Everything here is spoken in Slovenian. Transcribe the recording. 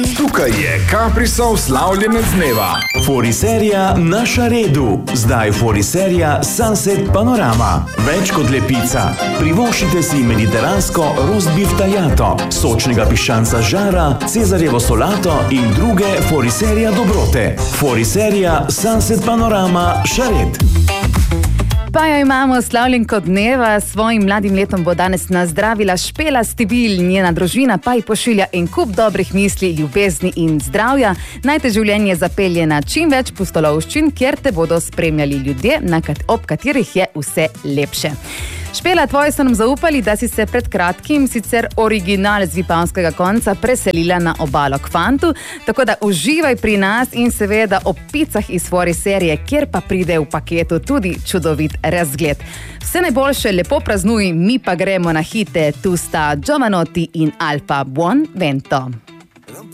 Tukaj je Caprisov slavljenec dneva. Foriserija na Šaredu. Zdaj foriserija Sunset Panorama. Več kot lepica. Privoščite si mediteransko roast beef tajato, sočnega piščanca žara, cezarjevo solato in druge foriserija dobrote. Foriserija Sunset Panorama Šared. Pa jo imamo slavljenko dneva, s svojim mladim letom bo danes nazdravila Špela Stibil, njena družina pa ji pošilja en kup dobrih misli, ljubezni in zdravja. Naj te življenje zapelje na čim več pustolovščin, kjer te bodo spremljali ljudje, ob katerih je vse lepše. Špela, tvoji so nam zaupali, da si se pred kratkim, sicer original z Vipavskega konca, preselila na obalo k fantu, tako da uživaj pri nas in seveda ob picah iz foriserije, kjer pa pride v paketu tudi čudovit razgled. Vse najboljše, lepo praznuj, mi pa gremo na hite, tu sta Giovanotti in Alfa. Buon vento!